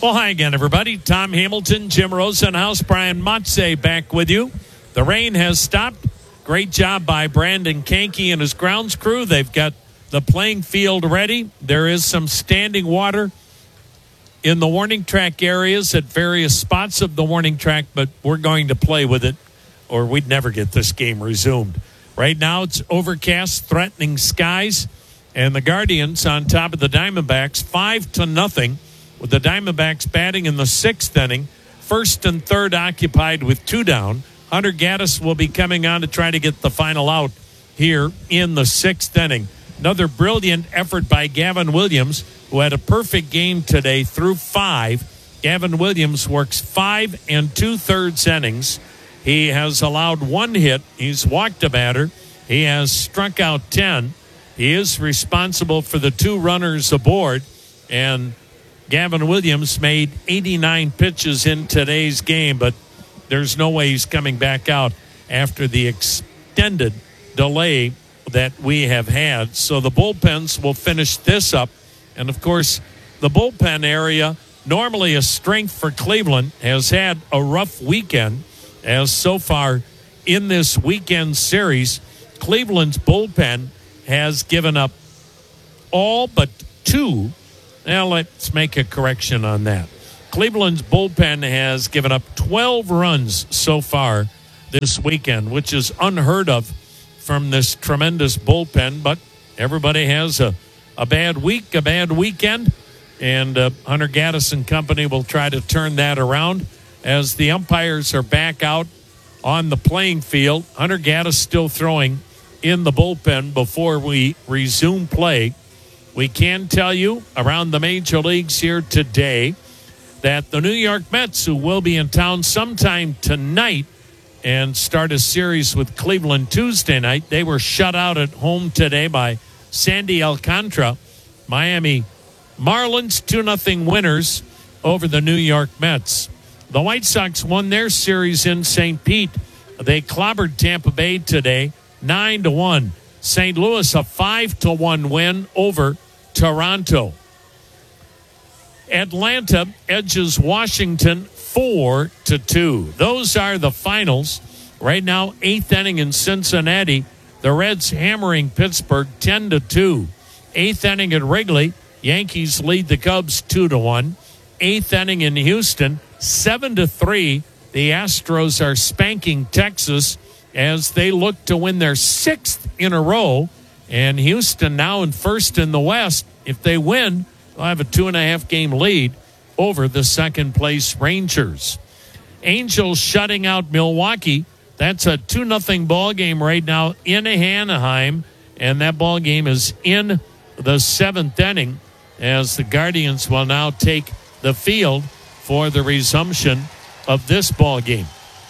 Well, hi again, everybody. Tom Hamilton, Jim Rosenhaus, Brian Motze back with you. The rain has stopped. Great job by Brandon Kankey and his grounds crew. They've got the playing field ready. There is some standing water in the warning track areas at various spots of the warning track, but we're going to play with it or we'd never get this game resumed. Right now it's overcast, threatening skies, and the Guardians on top of the Diamondbacks 5-0, with the Diamondbacks batting in the sixth inning. First and third occupied with 2 down. Hunter Gaddis will be coming on to try to get the final out here in the sixth inning. Another brilliant effort by Gavin Williams, who had a perfect game today through 5. Gavin Williams works 5 2/3 innings. He has allowed 1 hit. He's walked a batter. He has struck out 10. He is responsible for the 2 runners aboard. And Gavin Williams made 89 pitches in today's game, but there's no way he's coming back out after the extended delay that we have had. So the bullpens will finish this up. And, of course, the bullpen area, normally a strength for Cleveland, has had a rough weekend, as so far in this weekend series, Cleveland's bullpen has given up all but 2. Now, let's make a correction on that. Cleveland's bullpen has given up 12 runs so far this weekend, which is unheard of from this tremendous bullpen. But everybody has a bad week, a bad weekend, and Hunter Gaddis and company will try to turn that around as the umpires are back out on the playing field. Hunter Gaddis still throwing in the bullpen before we resume play. We can tell you around the major leagues here today that the New York Mets, who will be in town sometime tonight and start a series with Cleveland Tuesday night, they were shut out at home today by Sandy Alcantara. Miami Marlins 2-0 winners over the New York Mets. The White Sox won their series in St. Pete. They clobbered Tampa Bay today 9-1. St. Louis a 5-1 win over Toronto. Atlanta edges Washington 4-2. Those are the finals. Right now, 8th inning in Cincinnati. The Reds hammering Pittsburgh 10-2. 8th inning at Wrigley. Yankees lead the Cubs 2-1. 8th inning in Houston 7-3. The Astros are spanking Texas as they look to win their 6th in a row. And Houston now in first in the West. If they win, they'll have a 2.5 game lead over the second place Rangers. Angels shutting out Milwaukee. That's a 2-0 ball game right now in Anaheim. And that ball game is in the 7th inning as the Guardians will now take the field for the resumption of this ball game.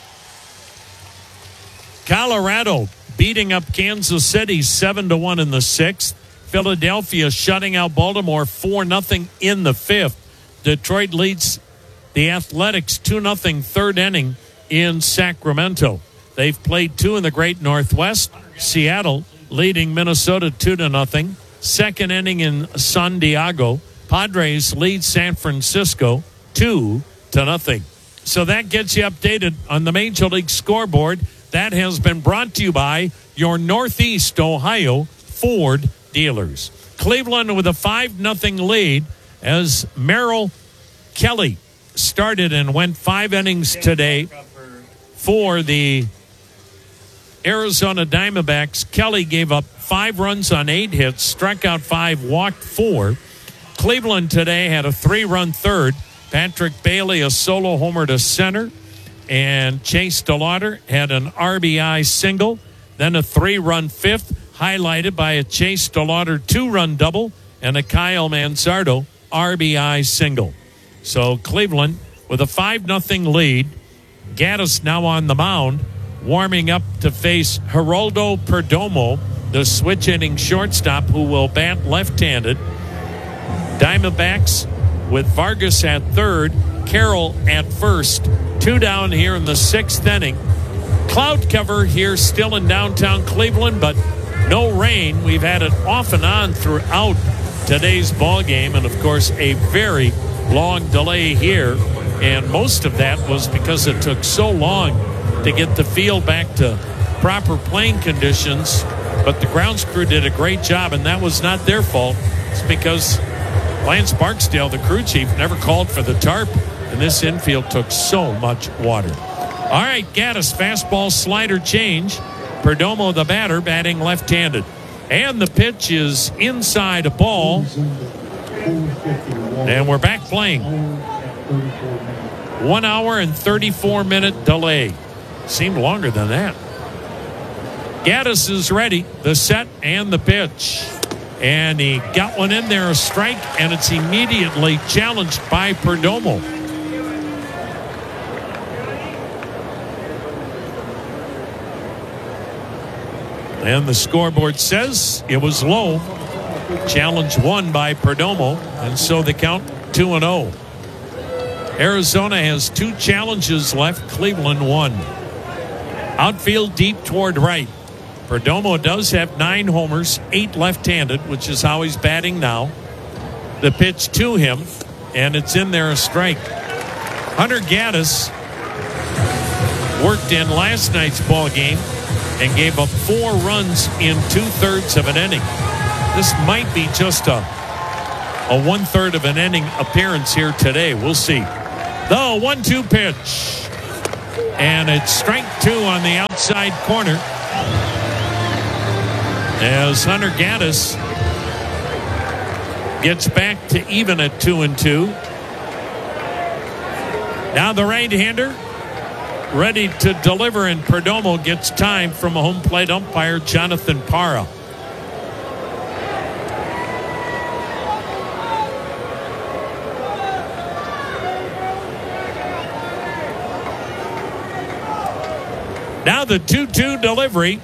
Colorado beating up Kansas City 7-1 in the 6th. Philadelphia shutting out Baltimore 4-0 in the 5th. Detroit leads the Athletics 2-0 third inning in Sacramento. They've played 2 in the Great Northwest. Seattle leading Minnesota 2-0. Second inning in San Diego. Padres lead San Francisco 2-0. So that gets you updated on the Major League scoreboard. That has been brought to you by your Northeast Ohio Ford dealers. Cleveland with a 5-0 lead as Merrill Kelly started and went 5 innings today for the Arizona Diamondbacks. Kelly gave up 5 runs on 8 hits, struck out 5, walked 4. Cleveland today had a 3-run third. Patrick Bailey a solo homer to center. And Chase DeLauter had an RBI single, then a 3-run 5th, highlighted by a Chase DeLauter 2-run double and a Kyle Manzardo RBI single. So Cleveland with a 5-0 lead. Gaddis now on the mound, warming up to face Geraldo Perdomo, the switch-hitting shortstop who will bat left-handed. Diamondbacks with Vargas at third, Carroll at first. 2 down here in the 6th inning. Cloud cover here still in downtown Cleveland, but no rain. We've had it off and on throughout today's ball game, and of course a very long delay here, and most of that was because it took so long to get the field back to proper playing conditions. But the grounds crew did a great job, and that was not their fault. It's because Lance Barksdale, the crew chief, never called for the tarp, and this infield took so much water. All right, Gaddis, fastball slider change. Perdomo, the batter, batting left-handed. And the pitch is inside a ball. And we're back playing. 1 hour and 34-minute delay. Seemed longer than that. Gaddis is ready. The set and the pitch. And he got one in there, a strike, and it's immediately challenged by Perdomo. And the scoreboard says it was low. Challenge won by Perdomo, and so the count 2-0. Arizona has 2 challenges left. Cleveland 1. Outfield deep toward right. Perdomo does have 9 homers, 8 left-handed, which is how he's batting now. The pitch to him, and it's in there, a strike. Hunter Gaddis worked in last night's ball game and gave up 4 runs in 2/3 of an inning. This might be just a 1/3 of an inning appearance here today. We'll see. The 1-2 pitch. And it's strike 2 on the outside corner. As Hunter Gaddis gets back to even at 2-2. Now the right-hander ready to deliver, and Perdomo gets time from a home plate umpire, Jonathan Parra. Now the 2-2 delivery.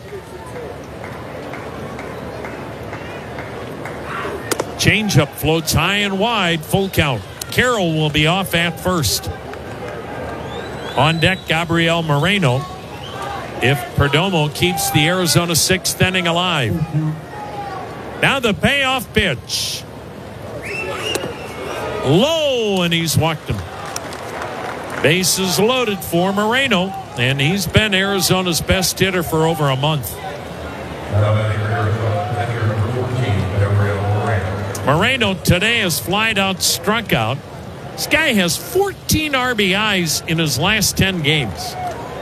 Changeup floats high and wide, full count. Carroll will be off at first. On deck, Gabriel Moreno, if Perdomo keeps the Arizona 6th inning alive. Now the payoff pitch. Low, and he's walked him. Bases loaded for Moreno, and he's been Arizona's best hitter for over a month. Moreno today has flied out, struck out. This guy has 14 RBIs in his last 10 games.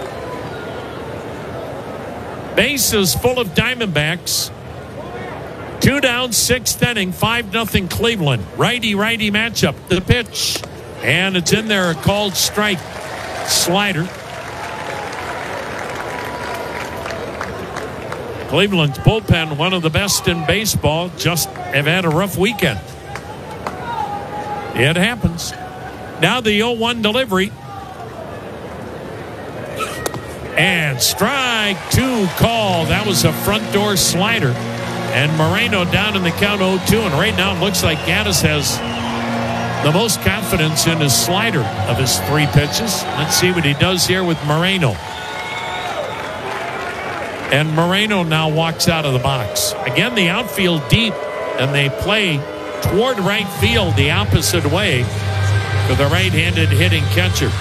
Bases full of Diamondbacks. 2 down, 6th inning, 5-0 Cleveland. Righty-righty matchup. The pitch. And it's in there, a called strike. Slider. Cleveland's bullpen, one of the best in baseball, just have had a rough weekend. It happens. Now the 0-1 delivery. And strike 2 call. That was a front door slider. And Moreno down in the count 0-2. And right now it looks like Gaddis has the most confidence in his slider of his 3 pitches. Let's see what he does here with Moreno. And Moreno now walks out of the box. Again, the outfield deep, and they play toward right field the opposite way for the right-handed hitting catcher.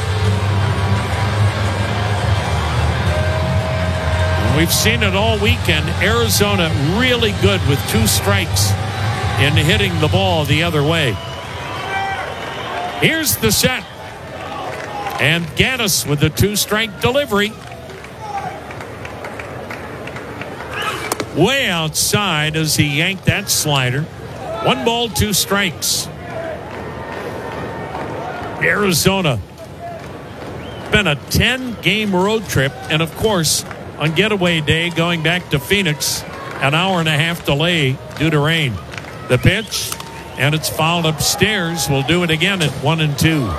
And we've seen it all weekend. Arizona really good with 2 strikes in hitting the ball the other way. Here's the set. And Gaddis with the 2-strike delivery. Way outside as he yanked that slider. 1 ball, 2 strikes. Arizona. Been a 10-game road trip, and of course, on getaway day, going back to Phoenix, an hour-and-a-half delay due to rain. The pitch, and it's fouled upstairs. We'll do it again at 1-2.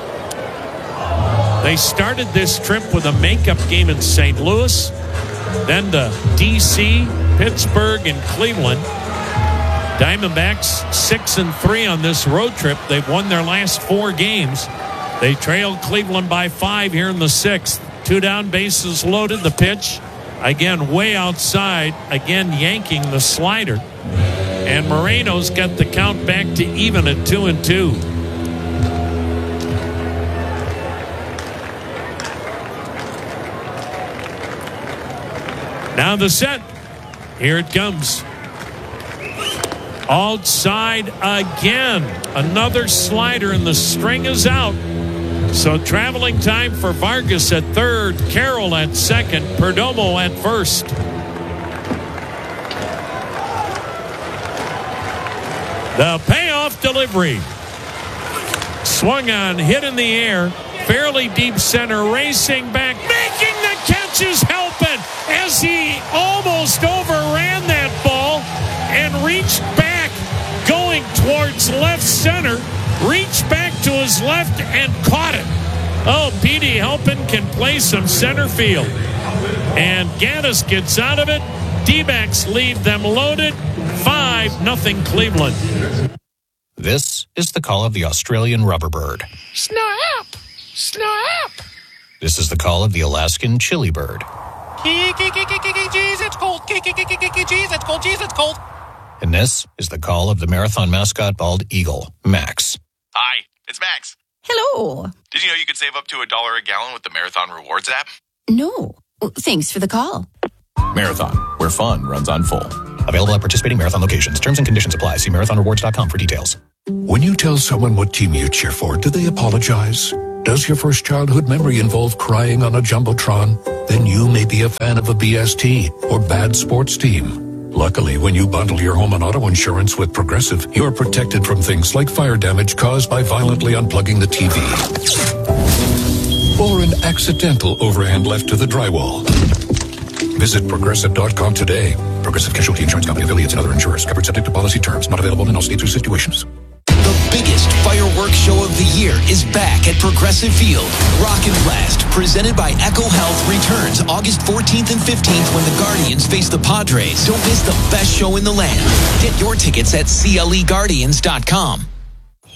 They started this trip with a makeup game in St. Louis, then to D.C., Pittsburgh, and Cleveland. Diamondbacks 6-3 on this road trip. They've won their last 4 games. They trailed Cleveland by 5 here in the 6th. 2 down, bases loaded. The pitch, again, way outside. Again, yanking the slider. And Moreno's got the count back to even at 2-2. Now the set. Here it comes. Outside again. Another slider, and the string is out. So traveling time for Vargas at third, Carroll at second, Perdomo at first. The payoff delivery. Swung on, hit in the air, fairly deep center, racing back, making the catch is helping as he almost overran that ball and reached back, going towards left center, reached back to his left and caught it. Oh, Petey Halpin can play some center field. And Gaddis gets out of it. D-backs leave them loaded. 5-0 Cleveland. This is the call of the Australian rubber bird. Snap! Snap! This is the call of the Alaskan chili bird. Jeez, it's cold. Jeez, it's cold. Jeez, it's cold. And this is the call of the marathon mascot bald eagle, Max. Hi, it's Max. Hello. Did you know you could save up to $1 a gallon with the Marathon Rewards app? No. Thanks for the call. Marathon, where fun runs on full. Available at participating Marathon locations. Terms and conditions apply. See marathonrewards.com for details. When you tell someone what team you cheer for, do they apologize? Does your first childhood memory involve crying on a Jumbotron? Then you may be a fan of a BST or bad sports team. Luckily, when you bundle your home and auto insurance with Progressive, you're protected from things like fire damage caused by violently unplugging the TV. Or an accidental overhand left to the drywall. Visit Progressive.com today. Progressive Casualty Insurance Company, affiliates, and other insurers. Covered subject to policy terms. Not available in all states or situations. The biggest fireworks show of the year is back at Progressive Field. Rock and Blast, presented by Echo Health, returns August 14th and 15th when the Guardians face the Padres. Don't miss the best show in the land. Get your tickets at CLEGuardians.com.